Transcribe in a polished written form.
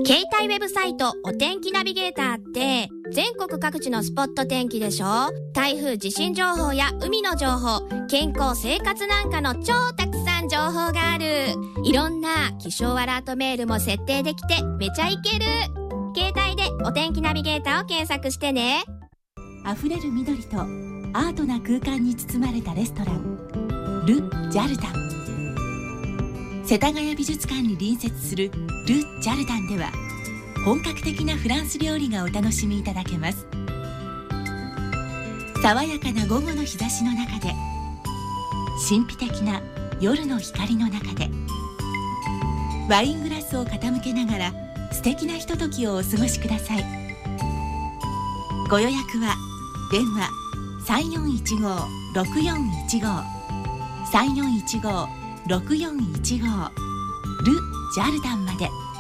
携帯ウェブサイトお天気ナビゲーターって全国各地のスポット天気でしょ。台風地震情報や海の情報、健康生活なんかの超たくさん情報がある。いろんな気象アラートメールも設定できてめちゃイケる。携帯でお天気ナビゲーターを検索してね。 溢れる緑とアートな空間に包まれたレストランル・ジャルダン。世田谷美術館に隣接するル・ジャルダンでは本格的なフランス料理がお楽しみいただけます。爽やかな午後の日差しの中で、神秘的な夜の光の中で、ワイングラスを傾けながら素敵なひとときをお過ごしください。ご予約は電話 3415-6415 3415-6415 ル・ジャルダンまで。